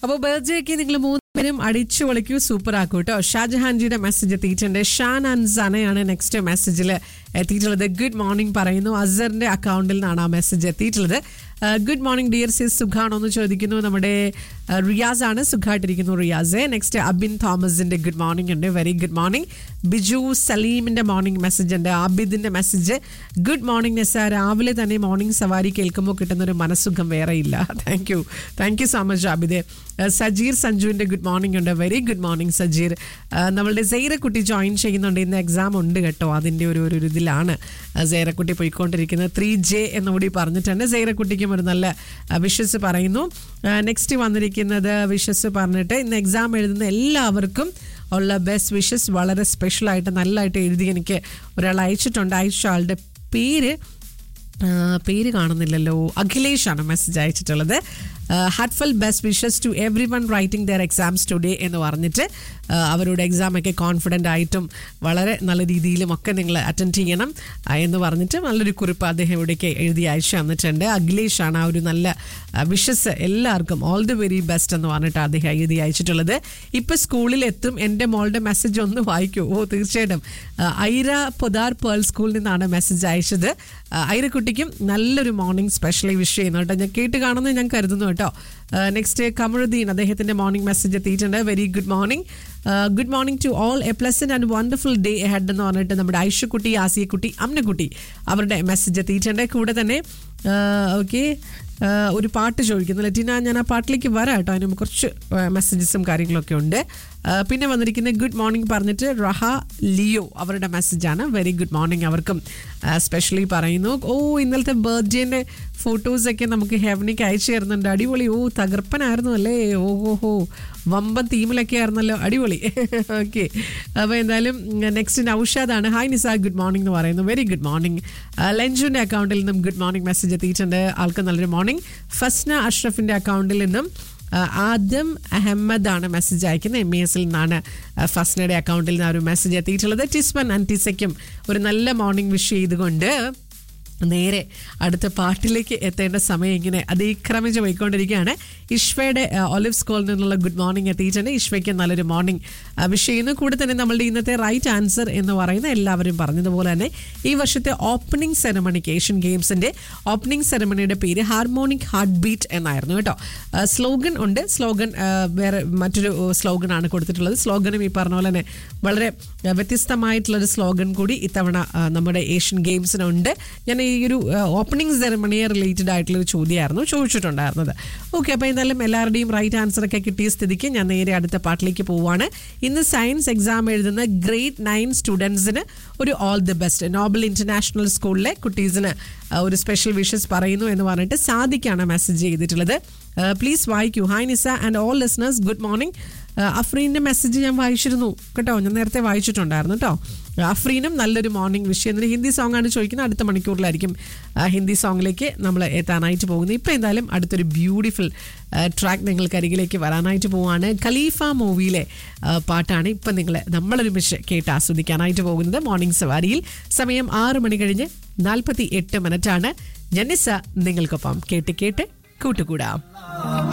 അപ്പോൾ ബർത്ത്ഡേ ഒക്കെ നിങ്ങൾ മൂന്നുപേരും അടിച്ചു പൊളിക്കൂ, സൂപ്പർ ആക്കൂ കേട്ടോ. ഷാജഹാൻജിയുടെ മെസ്സേജ് എത്തിയിട്ടുണ്ട്. ഷാൻ ആൻഡ് സനയാണ് നെക്സ്റ്റ് മെസ്സേജിൽ എത്തിയിട്ടുള്ളത്. ഗുഡ് മോർണിംഗ് പറയുന്നു. അസറിന്റെ അക്കൗണ്ടിൽ നിന്നാണ് ആ മെസ്സേജ് എത്തിയിട്ടുള്ളത്. ഗുഡ് മോർണിംഗ് ഡിയർ സിസ്, സുഖാണോ എന്ന് ചോദിക്കുന്നു. നമ്മുടെ റിയാസ് ആണ്. സുഖമായിട്ടിരിക്കുന്നു റിയാസ്. നെക്സ്റ്റ് അബിൻ തോമസിന്റെ ഗുഡ് മോർണിംഗ് ഉണ്ട്. Very good morning. Biju സലീമിന്റെ morning message ഉണ്ട്. ആബിദിന്റെ മെസ്സേജ് ഗുഡ് മോർണിംഗ് നെസ, രാവിലെ തന്നെ മോർണിംഗ് സവാരി കേൾക്കുമ്പോൾ കിട്ടുന്നൊരു മനസ്സുഖം വേറെ ഇല്ല. Thank you so much Abid. Sajeer സഞ്ജുവിന്റെ ഗുഡ് മോർണിംഗ് ഉണ്ട്. Very good morning Sajeer. നമ്മളുടെ സൈറക്കുട്ടി ജോയിൻ ചെയ്യുന്നുണ്ട്. ഇന്ന് എക്സാം ഉണ്ട് കേട്ടോ. അതിൻ്റെ ഒരു ഇതിലാണ് സൈറക്കുട്ടി പോയിക്കൊണ്ടിരിക്കുന്നത്. 3J എന്നുകൂടി പറഞ്ഞിട്ടുണ്ട്. സൈറക്കുട്ടിക്കും ഒരു നല്ല വിഷസ് പറയുന്നു. നെക്സ്റ്റ് വന്നിരിക്കുന്നത് വിഷസ് പറഞ്ഞിട്ട് ഇന്ന് എക്സാം എഴുതുന്ന എല്ലാവർക്കും ഉള്ള ബെസ്റ്റ് വിഷസ്. വളരെ സ്പെഷ്യലായിട്ട് നല്ലതായിട്ട് എഴുതി എനിക്ക് ഒരാൾ അയച്ചിട്ടുണ്ട്. അയച്ച ആളുടെ പേര് കാണുന്നില്ലല്ലോ. അഖിലേഷാണ് message അയച്ചിട്ടുള്ളത്. Heartful best wishes to every one writing there exams today എന്ന് പറഞ്ഞിട്ട് അവരുടെ എക്സാമൊക്കെ കോൺഫിഡൻ്റ് ആയിട്ടും വളരെ നല്ല രീതിയിലും ഒക്കെ നിങ്ങൾ അറ്റൻഡ് ചെയ്യണം എന്ന് പറഞ്ഞിട്ട് നല്ലൊരു കുറിപ്പ് അദ്ദേഹം ഇവിടേക്ക് എഴുതി അയച്ചു തന്നിട്ടുണ്ട്. അഖിലേഷാണ് ആ ഒരു നല്ല വിഷസ് എല്ലാവർക്കും ഓൾ ദി വെരി ബെസ്റ്റ് എന്ന് പറഞ്ഞിട്ട് അദ്ദേഹം എഴുതി അയച്ചിട്ടുള്ളത്. ഇപ്പം സ്കൂളിൽ എത്തും. എൻ്റെ മോളുടെ മെസ്സേജ് ഒന്ന് വായിക്കൂ. തീർച്ചയായിട്ടും. ഐര പൊതാർ പേൾ സ്കൂളിൽ നിന്നാണ് മെസ്സേജ് അയച്ചത്. ഐരക്കുട്ടിക്കും നല്ലൊരു മോർണിംഗ് സ്പെഷ്യലി വിഷ് ചെയ്യുന്നു കേട്ടോ. ഞാൻ കേട്ട് കാണുന്നത് ഞാൻ കരുതുന്നു കേട്ടോ. നെക്സ്റ്റ് കമറുദ്ദീൻ, അദ്ദേഹത്തിന്റെ മോർണിംഗ് മെസ്സേജ് എത്തിയിട്ടുണ്ട്. Very good morning. Good morning to all, A pleasant and wonderful day head എന്ന് പറഞ്ഞിട്ട് നമ്മുടെ ഐഷക്കുട്ടി, ആസിയക്കുട്ടി, അമ്നക്കുട്ടി അവരുടെ മെസ്സേജ് എത്തിയിട്ടുണ്ട്. കൂടെ തന്നെ ഓക്കെ ഒരു പാട്ട് ചോദിക്കുന്നു ലറ്റീന. ഞാൻ ആ പാട്ടിലേക്ക് വരാം കേട്ടോ. അതിന് കുറച്ച് മെസ്സേജസും കാര്യങ്ങളൊക്കെ ഉണ്ട്. പിന്നെ വന്നിരിക്കുന്നത് ഗുഡ് മോർണിംഗ് പറഞ്ഞിട്ട് റഹ ലിയോ അവരുടെ മെസ്സേജാണ്. വെരി ഗുഡ് മോർണിംഗ് അവർക്കും സ്പെഷ്യലി പറയുന്നു. ഇന്നലത്തെ ബർത്ത്ഡേൻ്റെ ഫോട്ടോസൊക്കെ നമുക്ക് ഹെവനിക്ക് അയച്ചു തരുന്നുണ്ട്. അടിപൊളി. തകർപ്പനായിരുന്നു അല്ലേ. വമ്പൻ തീമിലൊക്കെ ആയിരുന്നല്ലോ. അടിപൊളി. ഓക്കെ. അപ്പോൾ എന്തായാലും നെക്സ്റ്റ് നൗഷാദാണ്. ഹായ് നിസ, ഗുഡ് മോർണിംഗ് എന്ന് പറയുന്നു. Very good morning. ലഞ്ചുവിൻ്റെ അക്കൗണ്ടിൽ നിന്നും ഗുഡ് മോർണിംഗ് മെസ്സേജ് എത്തിയിട്ടുണ്ട്. ആൾക്ക് നല്ലൊരു മോർണിംഗ്. ഫസ്ന അഷ്റഫിൻ്റെ അക്കൗണ്ടിൽ നിന്നും ആദം അഹമ്മദ് ആണ് മെസ്സേജ് അയക്കുന്നത്. MES നിന്നാണ് ഫസ്നയുടെ അക്കൗണ്ടിൽ നിന്ന് ഒരു മെസ്സേജ് എത്തിയിട്ടുള്ളത്. ടിസ്മൻ ആൻഡ് ടിസയ്ക്കും ഒരു നല്ല മോർണിംഗ് വിഷ് ചെയ്തുകൊണ്ട് നേരെ അടുത്ത പാട്ടിലേക്ക് എത്തേണ്ട സമയം ഇങ്ങനെ അതിക്രമിച്ച് പോയിക്കൊണ്ടിരിക്കുകയാണ്. ഇഷ്വയുടെ ഒലിവ് സ്കൂളിൽ നിന്നുള്ള ഗുഡ് മോർണിംഗ് എത്തിയിട്ടുണ്ട്. ഇഷ്വയ്ക്ക് നല്ലൊരു മോർണിംഗ് വിഷ് ചെയ്യുന്നു. കൂടെ തന്നെ നമ്മളുടെ ഇന്നത്തെ റൈറ്റ് ആൻസർ എന്ന് പറയുന്ന എല്ലാവരും പറഞ്ഞതുപോലെ തന്നെ ഈ വർഷത്തെ ഓപ്പണിംഗ് സെറമണിക്ക് ഏഷ്യൻ ഗെയിംസിന്റെ ഓപ്പണിംഗ് സെറമണിയുടെ പേര് ഹാർമോണിക് ഹാർട്ട് ബീറ്റ് എന്നായിരുന്നു കേട്ടോ. സ്ലോഗൻ ഉണ്ട്. സ്ലോഗൻ വേറെ മറ്റൊരു സ്ലോഗനാണ് കൊടുത്തിട്ടുള്ളത്. സ്ലോഗനും ഈ പറഞ്ഞ പോലെ തന്നെ വളരെ വ്യത്യസ്തമായിട്ടുള്ളൊരു സ്ലോഗൻ കൂടി ഇത്തവണ നമ്മുടെ ഏഷ്യൻ ഗെയിംസിനുണ്ട്. ഞാൻ ഈ ഒരു ഓപ്പണിംഗ് സെറമണിയെ റിലേറ്റഡ് ആയിട്ടുള്ളൊരു ചോദ്യമായിരുന്നു ചോദിച്ചിട്ടുണ്ടായിരുന്നത്. ഓക്കെ. അപ്പോൾ എന്തായാലും എല്ലാവരുടെയും റൈറ്റ് ആൻസറൊക്കെ കിട്ടിയ സ്ഥിതിക്ക് ഞാൻ നേരെ അടുത്ത പാട്ടിലേക്ക് പോവുകയാണ്. ഇന്ന് സയൻസ് എക്സാം എഴുതുന്ന ഗ്രേഡ് 9 സ്റ്റുഡൻസിന് ഒരു all the best. Nobel international സ്കൂളിലെ കുട്ടീസിന് ഒരു സ്പെഷ്യൽ വിഷസ് പറയുന്നു എന്ന് പറഞ്ഞിട്ട് സാദിക്കാണ് മെസ്സേജ് ചെയ്തിട്ടുള്ളത്. പ്ലീസ് വായിക്കൂ. Hi Nisa and all listeners, good morning. അഫ്രീൻ്റെ message ഞാൻ വായിച്ചിരുന്നു കേട്ടോ. ഞാൻ നേരത്തെ വായിച്ചിട്ടുണ്ടായിരുന്നു കേട്ടോ. അഫ്രീനും നല്ലൊരു മോർണിംഗ് വിഷ് ചെയ്യുന്നത്. ഹിന്ദി സോങ് ആണ് ചോദിക്കുന്നത്. അടുത്ത മണിക്കൂറിലായിരിക്കും ഹിന്ദി സോങ്ങിലേക്ക് നമ്മൾ എത്താനായിട്ട് പോകുന്നത്. ഇപ്പോൾ എന്തായാലും അടുത്തൊരു ബ്യൂട്ടിഫുൾ ട്രാക്ക് നിങ്ങൾക്കരികിലേക്ക് വരാനായിട്ട് പോവുകയാണ്. ഖലീഫ മൂവിയിലെ പാട്ടാണ് ഇപ്പം നമ്മളൊരുമിച്ച് കേട്ട് ആസ്വദിക്കാനായിട്ട് പോകുന്നത് മോർണിംഗ് സവാരിയിൽ. സമയം 6 മണി കഴിഞ്ഞ് 48 മിനിറ്റാണ്. ജനിസ നിങ്ങൾക്കൊപ്പം കേട്ട് കൂട്ടുകൂടാം.